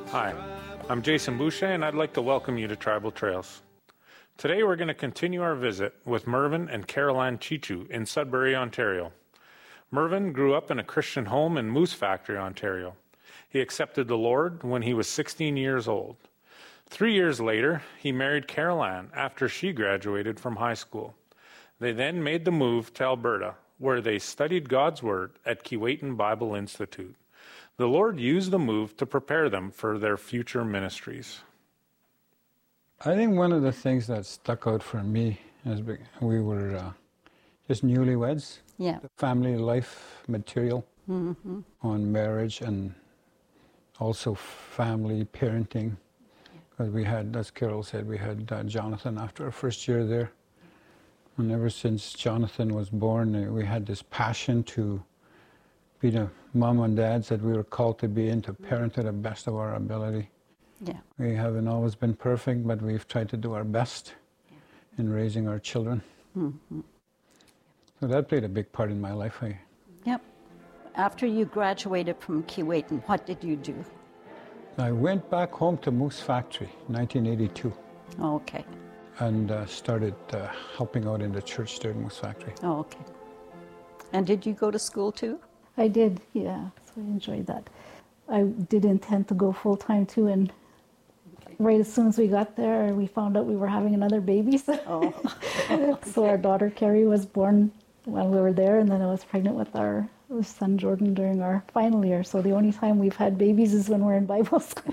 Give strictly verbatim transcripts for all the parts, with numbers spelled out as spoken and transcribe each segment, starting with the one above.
Hi, I'm Jason Boucher, and I'd like to welcome you to Tribal Trails. Today we're going to continue our visit with Mervyn and Caroline Chichu in Sudbury, Ontario. Mervyn grew up in a Christian home in Moose Factory, Ontario. He accepted the Lord when he was sixteen years old. Three years later, he married Caroline after she graduated from high school. They then made the move to Alberta, where they studied God's Word at Keewatin Bible Institute. The Lord used the move to prepare them for their future ministries. I think one of the things that stuck out for me as we were uh, just newlyweds, yeah. the family life material mm-hmm. on marriage and also family parenting. Because we had, as Carol said, we had uh, Jonathan after our first year there. And ever since Jonathan was born, uh, we had this passion to be the mom and dads that we were called to be and to parent to the best of our ability. Yeah. We haven't always been perfect, but we've tried to do our best yeah. in raising our children. Mm-hmm. So that played a big part in my life. I, yep. After you graduated from Keewatin, what did you do? I went back home to Moose Factory in nineteen eighty-two. Oh, okay. And uh, started uh, helping out in the church there at Moose Factory. Oh, okay. And did you go to school too? I did, yeah. So I enjoyed that. I did intend to go full time too, and okay. right as soon as we got there, we found out we were having another baby. So, oh. okay. So our daughter Carrie was born while we were there, and then I was pregnant with our son Jordan during our final year. So the only time we've had babies is when we're in Bible school.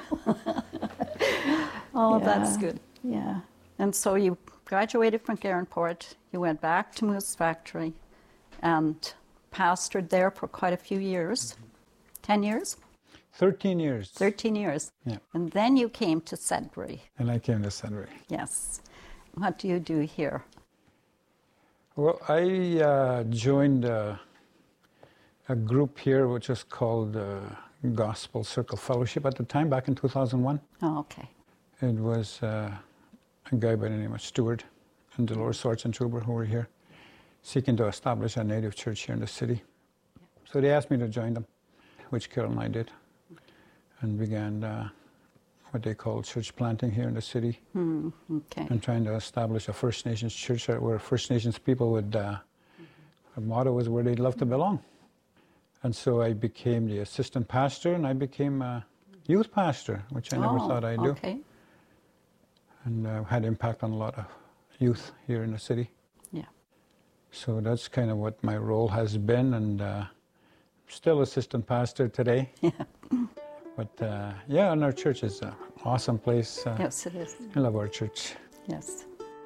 Oh, yeah. That's good. Yeah. And so you graduated from Garenport, you went back to Moose Factory, and pastored there for quite a few years. Ten years? Thirteen years. Thirteen years. Yeah. And then you came to Sudbury. And I came to Sudbury. Yes. What do you do here? Well, I uh, joined uh, a group here which was called uh, Gospel Circle Fellowship at the time, back in two thousand one. Oh, okay. It was uh, a guy by the name of Stewart and Dolores Schwartzentruber who were here, seeking to establish a native church here in the city. So they asked me to join them, which Carol and I did, and began uh, what they call church planting here in the city, mm, okay. and trying to establish a First Nations church where First Nations people would, uh, mm-hmm. our motto was where they'd love to belong. And so I became the assistant pastor, and I became a youth pastor, which I never oh, thought I'd do. Okay. And uh, had impact on a lot of youth here in the city. Yeah. So that's kind of what my role has been, and uh, still assistant pastor today. Yeah. But uh, yeah, and our church is an awesome place. Uh, yes, it is. I love our church. Yes.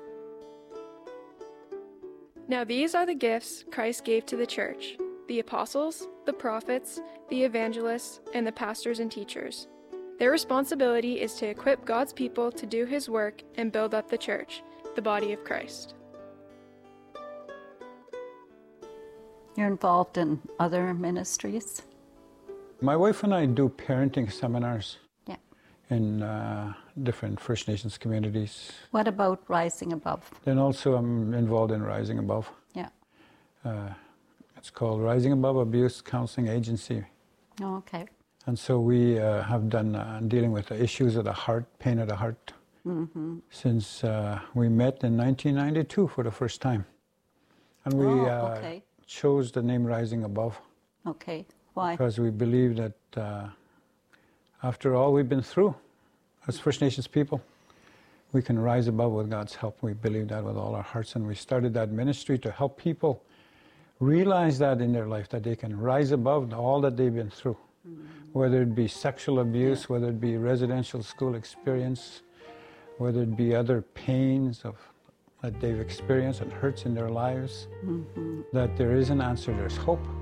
Now these are the gifts Christ gave to the church: the apostles, the prophets, the evangelists, and the pastors and teachers. Their responsibility is to equip God's people to do His work and build up the church, the body of Christ. You're involved in other ministries? My wife and I do parenting seminars yeah. in uh, different First Nations communities. What about Rising Above? Then also I'm involved in Rising Above. Yeah. Uh, it's called Rising Above Abuse Counseling Agency. Oh, okay. And so we uh, have done uh, dealing with the issues of the heart, pain of the heart, mm-hmm. since uh, we met in nineteen ninety-two for the first time. And we oh, uh, okay. chose the name Rising Above. Okay. Why? Because we believe that uh, after all we've been through as First Nations people, we can rise above with God's help. We believe that with all our hearts, and we started that ministry to help people realize that in their life, that they can rise above all that they've been through. Mm-hmm. Whether it be sexual abuse, yeah. whether it be residential school experience, whether it be other pains of that they've experienced and hurts in their lives, mm-hmm. that there is an answer, there's hope.